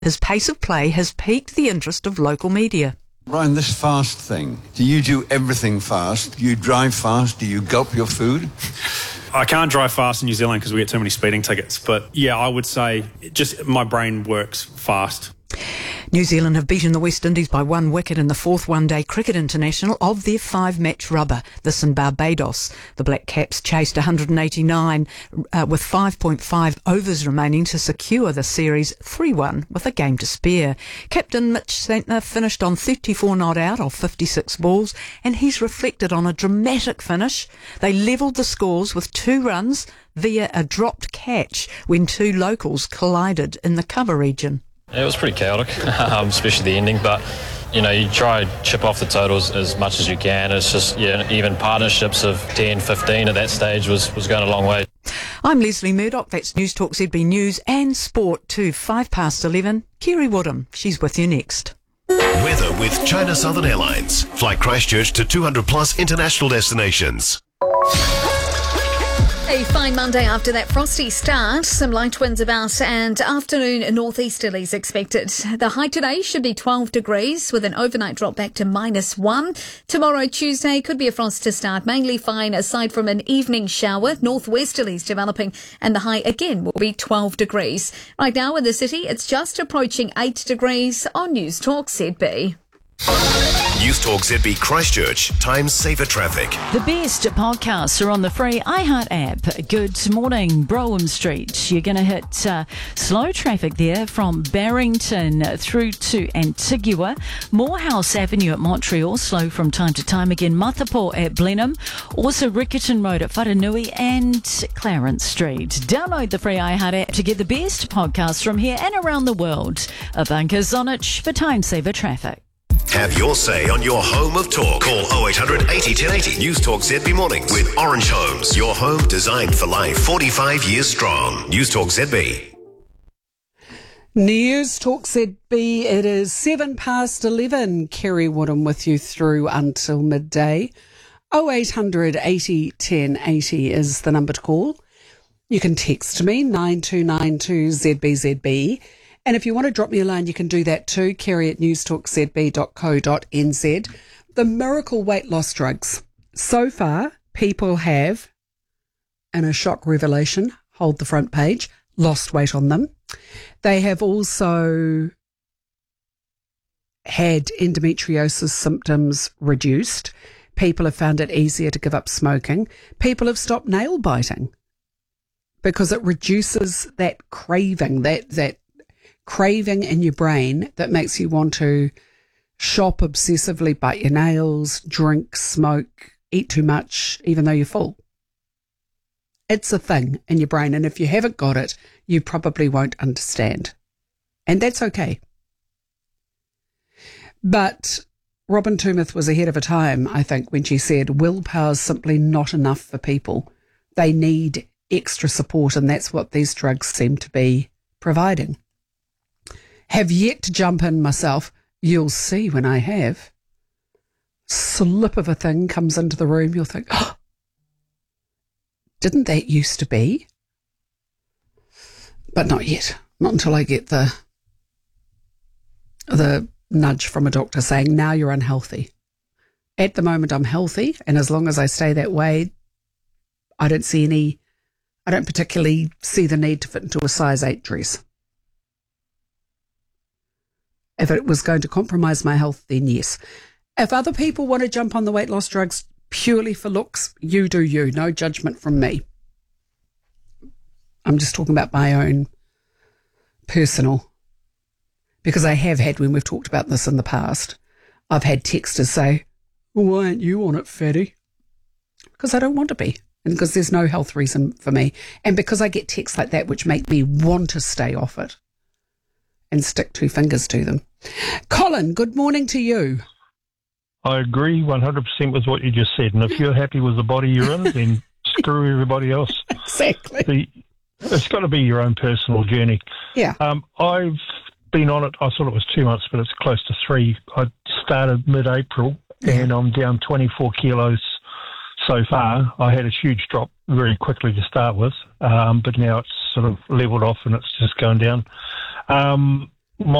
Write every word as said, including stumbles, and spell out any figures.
His pace of play has piqued the interest of local media. Ryan, this fast thing, do you do everything fast? Do you drive fast? Do you gulp your food? I can't drive fast in New Zealand because we get too many speeding tickets. But yeah, I would say just my brain works fast. New Zealand have beaten the West Indies by one wicket in the fourth one-day cricket international of their five-match rubber, this in Barbados. The Black Caps chased one hundred eighty-nine uh, with five point five overs remaining to secure the series three one with a game to spare. Captain Mitch Santner finished on thirty-four not out of fifty-six balls, and he's reflected on a dramatic finish. They levelled the scores with two runs via a dropped catch when two locals collided in the cover region. It was pretty chaotic, um, especially the ending, but you know, you try to chip off the totals as much as you can. It's just, yeah, even partnerships of ten, fifteen at that stage was, was going a long way. I'm Leslie Murdoch, that's News Talk Z B News and Sport to five past eleven. Kerry Woodham, she's with you next. Weather with China Southern Airlines. Fly Christchurch to two hundred plus international destinations. A fine Monday after that frosty start. Some light winds about and afternoon northeasterlies expected. The high today should be twelve degrees with an overnight drop back to minus one. Tomorrow, Tuesday, could be a frost to start. Mainly fine aside from an evening shower. Northwesterlies developing and the high again will be twelve degrees. Right now in the city, it's just approaching eight degrees on News Talk Z B. News Talk Z B Christchurch. Time saver traffic. The best podcasts are on the free iHeart app. Good morning, Brougham Street. You're going to hit uh, slow traffic there from Barrington through to Antigua. Morehouse Avenue at Montreal, slow from time to time. Again, Matapo at Blenheim. Also Riccarton Road at Whanganui and Clarence Street. Download the free iHeart app to get the best podcasts from here and around the world. Abanka Zonich for time saver traffic. Have your say on your home of talk. Call oh eight hundred eighty ten eighty. News Talk Z B Mornings with Orange Homes. Your home designed for life. forty-five years strong. News Talk Z B. News Talk Z B. It is seven past eleven. Kerry Woodham with you through until midday. oh eight hundred eighty ten eighty is the number to call. You can text me nine two nine two Z B Z B. And if you want to drop me a line, you can do that too, Kerry at news talk z b dot co dot n z. The miracle weight loss drugs. So far, people have, and a shock revelation, hold the front page, lost weight on them. They have also had endometriosis symptoms reduced. People have found it easier to give up smoking. People have stopped nail biting because it reduces that craving, that that craving in your brain that makes you want to shop obsessively, bite your nails, drink, smoke, eat too much, even though you're full. It's a thing in your brain, and if you haven't got it, you probably won't understand. And that's okay. But Robin Tumeth was ahead of her time, I think, when she said willpower's simply not enough for people. They need extra support, and that's what these drugs seem to be providing. Have yet to jump in myself. You'll see when I have. Slip of a thing comes into the room. You'll think, oh, didn't that used to be? But not yet. Not until I get the the nudge from a doctor saying, now you're unhealthy. At the moment, I'm healthy. And as long as I stay that way, I don't see any, I don't particularly see the need to fit into a size eight dress. If it was going to compromise my health, then yes. If other people want to jump on the weight loss drugs purely for looks, you do you. No judgment from me. I'm just talking about my own personal. Because I have had, when we've talked about this in the past, I've had texters say, why aren't you on it, fatty? Because I don't want to be. And because there's no health reason for me. And because I get texts like that which make me want to stay off it and stick two fingers to them. Colin, good morning to you. I agree one hundred percent with what you just said. And if you're happy with the body you're in, then screw everybody else. Exactly. The, it's got to be your own personal journey. Yeah. Um, I've been on it, I thought it was two months, but it's close to three. I started mid-April and I'm down twenty-four kilos so far. I had a huge drop very quickly to start with, um, but now it's sort of leveled off and it's just going down. Um,